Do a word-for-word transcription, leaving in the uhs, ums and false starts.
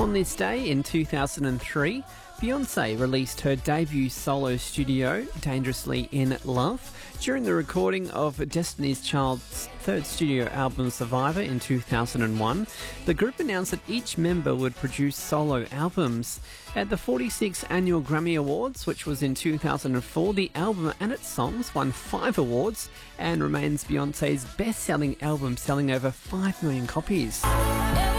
On this day in two thousand three, Beyoncé released her debut solo studio, Dangerously in Love. During the recording of Destiny's Child's third studio album, Survivor, in two thousand one, the group announced that each member would produce solo albums. At the forty-sixth Annual Grammy Awards, which was in two thousand four, the album and its songs won five awards and remains Beyoncé's best-selling album, selling over five million copies.